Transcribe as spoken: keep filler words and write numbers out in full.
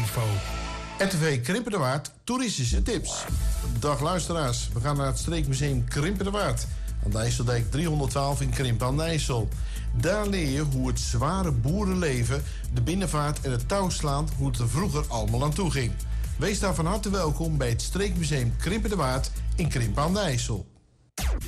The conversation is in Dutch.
info. R T V Krimpen de Waard, toeristische tips. Dag luisteraars, we gaan naar het streekmuseum Krimpen de Waard aan de IJsseldijk driehonderdtwaalf in Krimpen aan de IJssel. Daar leer je hoe het zware boerenleven, de binnenvaart en het touwslaan, hoe het er vroeger allemaal aan toe ging. Wees daar van harte welkom bij het streekmuseum Krimpen de Waard in Krimpen aan de IJssel.